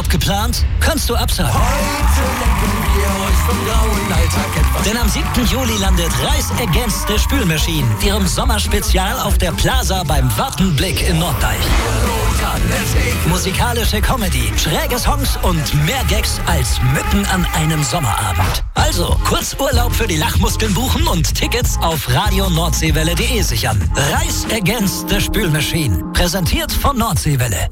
Urlaub geplant? Kannst du absagen. Heute lenken wir euch vom grauen Alltag etwas. Denn am 7. Juli landet Reis Against the Spülmaschine, ihrem Sommerspezial auf der Plaza beim Wartenblick in Norddeich. Musikalische Comedy, schräge Songs und mehr Gags als mitten an einem Sommerabend. Also, Kurzurlaub für die Lachmuskeln buchen und Tickets auf radionordseewelle.de sichern. Reis Against the Spülmaschine. Präsentiert von Nordseewelle.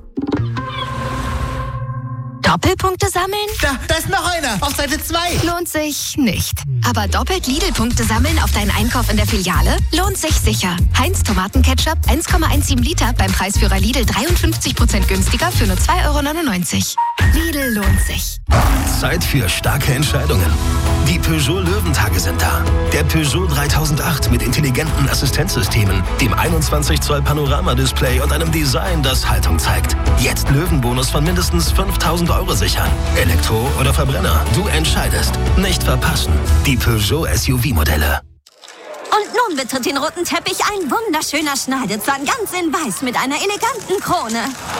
Doppelpunkte sammeln? Da ist noch einer. Auf Seite 2. Lohnt sich nicht. Aber doppelt Lidl-Punkte sammeln auf deinen Einkauf in der Filiale? Lohnt sich sicher. Heinz Tomatenketchup 1,17 Liter beim Preisführer Lidl 53% günstiger für nur 2,99 €. Lidl lohnt sich. Zeit für starke Entscheidungen. Die Peugeot Löwentage sind da. Der Peugeot 3008 mit intelligenten Assistenzsystemen, dem 21 Zoll Panoramadisplay und einem Design, das Haltung zeigt. Jetzt Löwenbonus von mindestens 5.000 € sichern. Elektro oder Verbrenner, du entscheidest. Nicht verpassen. Die Peugeot SUV-Modelle. Und nun betritt den roten Teppich ein wunderschöner Schneidezahn, ganz in weiß mit einer eleganten Krone.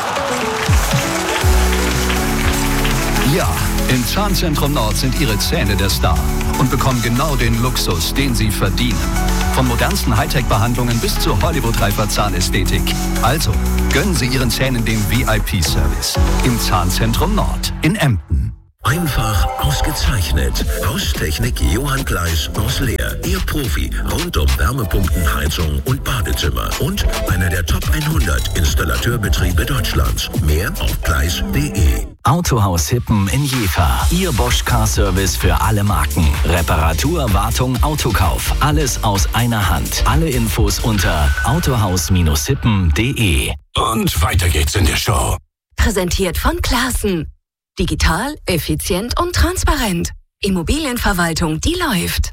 Ja, im Zahnzentrum Nord sind Ihre Zähne der Star und bekommen genau den Luxus, den Sie verdienen. Von modernsten Hightech-Behandlungen bis zur Hollywood-reifer Zahnästhetik. Also, gönnen Sie Ihren Zähnen den VIP-Service im Zahnzentrum Nord in Emden. Einfach ausgezeichnet. Haustechnik Johann Gleis aus Leer. Ihr Profi rund um Wärmepumpen, Heizung und Badezimmer. Und einer der Top 100 Installateurbetriebe Deutschlands. Mehr auf gleis.de. Autohaus Hippen in Jever. Ihr Bosch Car Service für alle Marken. Reparatur, Wartung, Autokauf. Alles aus einer Hand. Alle Infos unter autohaus-hippen.de. Und weiter geht's in der Show. Präsentiert von Classen. Digital, effizient und transparent. Immobilienverwaltung, die läuft.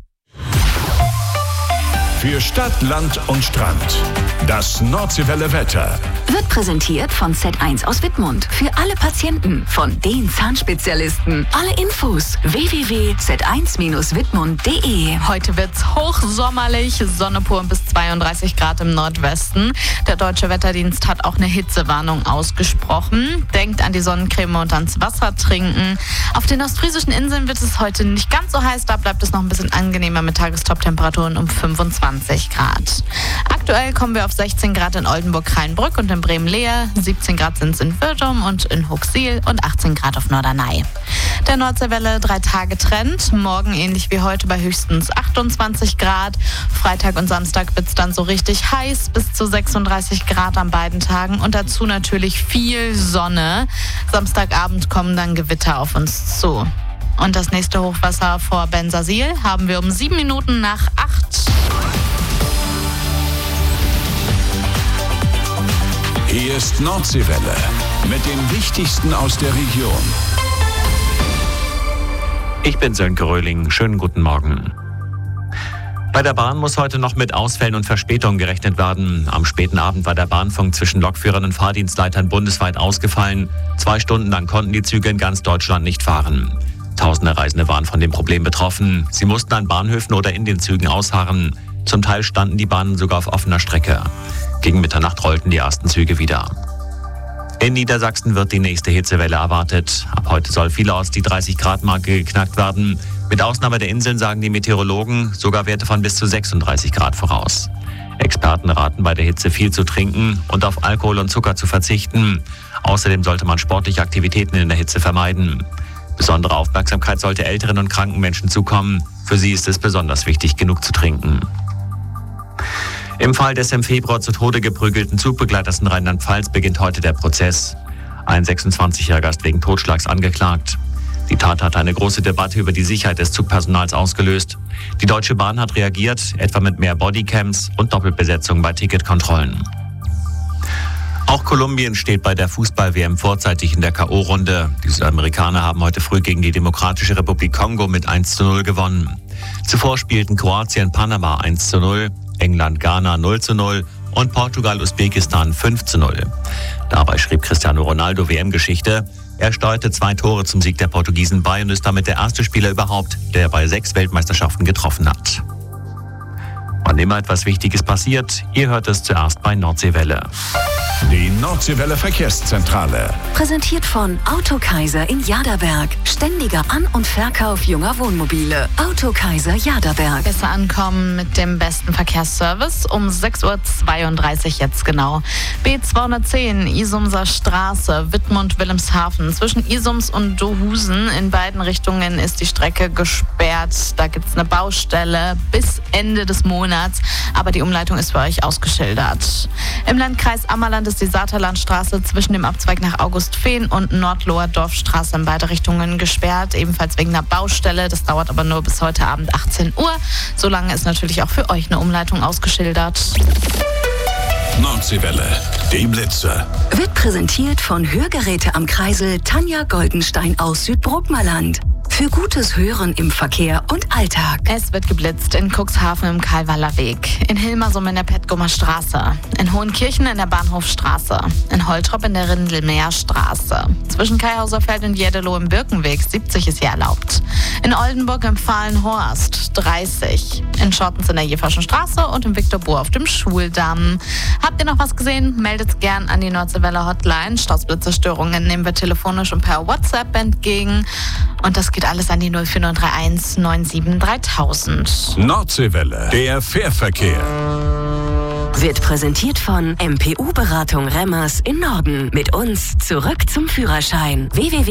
Für Stadt, Land und Strand. Das Nordseewelle Wetter. Wird präsentiert von Z1 aus Wittmund. Für alle Patienten von den Zahnspezialisten. Alle Infos www.z1-wittmund.de. Heute wird's hochsommerlich, Sonne pur bis 32 Grad im Nordwesten. Der Deutsche Wetterdienst hat auch eine Hitzewarnung ausgesprochen. Denkt an die Sonnencreme und ans Wasser trinken. Auf den ostfriesischen Inseln wird es heute nicht ganz so heiß, da bleibt es noch ein bisschen angenehmer mit Tagestop-Temperaturen um 25 Grad. Aktuell kommen wir auf 16 Grad in Oldenburg-Rheinbrück und in Bremen-Leer, 17 Grad sind es in Würdum und in Huxil und 18 Grad auf Norderney. Der Nordseewelle 3-Tage-Trend, morgen ähnlich wie heute bei höchstens 28 Grad. Freitag und Samstag wird es dann so richtig heiß, bis zu 36 Grad an beiden Tagen und dazu natürlich viel Sonne. Samstagabend kommen dann Gewitter auf uns zu. Und das nächste Hochwasser vor Bensersiel haben wir um 7 Minuten nach 8. Hier ist Nordseewelle mit dem Wichtigsten aus der Region. Ich bin Sönke Röhling. Schönen guten Morgen. Bei der Bahn muss heute noch mit Ausfällen und Verspätungen gerechnet werden. Am späten Abend war der Bahnfunk zwischen Lokführern und Fahrdienstleitern bundesweit ausgefallen. 2 Stunden lang konnten die Züge in ganz Deutschland nicht fahren. Tausende Reisende waren von dem Problem betroffen. Sie mussten an Bahnhöfen oder in den Zügen ausharren. Zum Teil standen die Bahnen sogar auf offener Strecke. Gegen Mitternacht rollten die ersten Züge wieder. In Niedersachsen wird die nächste Hitzewelle erwartet. Ab heute soll vielerorts die 30-Grad-Marke geknackt werden. Mit Ausnahme der Inseln sagen die Meteorologen sogar Werte von bis zu 36 Grad voraus. Experten raten bei der Hitze viel zu trinken und auf Alkohol und Zucker zu verzichten. Außerdem sollte man sportliche Aktivitäten in der Hitze vermeiden. Besondere Aufmerksamkeit sollte älteren und kranken Menschen zukommen. Für sie ist es besonders wichtig, genug zu trinken. Im Fall des im Februar zu Tode geprügelten Zugbegleiters in Rheinland-Pfalz beginnt heute der Prozess. Ein 26-Jähriger ist wegen Totschlags angeklagt. Die Tat hatte eine große Debatte über die Sicherheit des Zugpersonals ausgelöst. Die Deutsche Bahn hat reagiert, etwa mit mehr Bodycams und Doppelbesetzung bei Ticketkontrollen. Auch Kolumbien steht bei der Fußball-WM vorzeitig in der K.O.-Runde. Die Südamerikaner haben heute früh gegen die Demokratische Republik Kongo mit 1:0 gewonnen. Zuvor spielten Kroatien Panama 1:0, England Ghana 0:0 und Portugal Usbekistan 5:0. Dabei schrieb Cristiano Ronaldo WM-Geschichte. Er steuerte 2 Tore zum Sieg der Portugiesen bei und ist damit der erste Spieler überhaupt, der bei 6 Weltmeisterschaften getroffen hat. Wann immer etwas Wichtiges passiert, ihr hört es zuerst bei Nordseewelle. Die Nordseewelle Verkehrszentrale. Präsentiert von Autokaiser in Jaderberg. Ständiger An- und Verkauf junger Wohnmobile. Autokaiser Jaderberg. Besser ankommen mit dem besten Verkehrsservice um 6:32 Uhr jetzt genau. B210 Isumser Straße, Wittmund-Wilhelmshaven. Zwischen Isums und Dohusen in beiden Richtungen ist die Strecke gesperrt. Da gibt es eine Baustelle bis Ende des Monats, aber die Umleitung ist für euch ausgeschildert. Im Landkreis Ammerland ist die Saterlandstraße zwischen dem Abzweig nach Augustfehn und Nordloher Dorfstraße in beide Richtungen gesperrt, ebenfalls wegen einer Baustelle. Das dauert aber nur bis heute Abend 18 Uhr. Solange ist natürlich auch für euch eine Umleitung ausgeschildert. Nordseewelle, die Blitze. Wird präsentiert von Hörgeräte am Kreisel Tanja Goldenstein aus Südbrookmerland. Für gutes Hören im Verkehr und Alltag. Es wird geblitzt in Cuxhaven im Kalvaler Weg, in Hilmersum in der Petgomer Straße, in Hohenkirchen in der Bahnhofstraße, in Holtrop in der Rindelmeerstraße. Zwischen Kaihauserfeld und Jeddelo im Birkenweg 70 ist hier erlaubt. In Oldenburg im Fahlenhorst 30. In Schottens in der Jeverschen Straße und im Viktorbohr auf dem Schuldamm. Habt ihr noch was gesehen? Meldet gern an die Nordseewelle Hotline. Stausblitzerstörungen nehmen wir telefonisch und per WhatsApp entgegen. Und das geht alles an die 04031 97 3000. Nordseewelle, der Fährverkehr. Wird präsentiert von MPU-Beratung Remmers in Norden. Mit uns zurück zum Führerschein.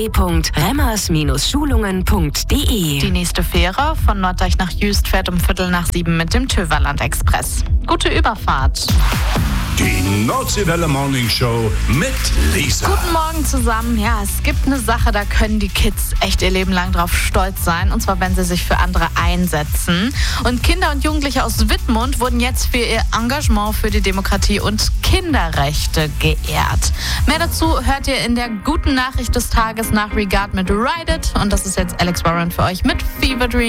www.remmers-schulungen.de. Die nächste Fähre von Norddeich nach Jüst fährt um 6:45 mit dem Töverland Express. Gute Überfahrt. Die Nordseewelle Morning Show mit Lisa. Guten Morgen zusammen. Ja, es gibt eine Sache, da können die Kids echt ihr Leben lang drauf stolz sein. Und zwar, wenn sie sich für andere einsetzen. Und Kinder und Jugendliche aus Wittmund wurden jetzt für ihr Engagement für die Demokratie und Kinderrechte geehrt. Mehr dazu hört ihr in der guten Nachricht des Tages nach Regard mit Ride It. Und das ist jetzt Alex Warren für euch mit Fever Dream.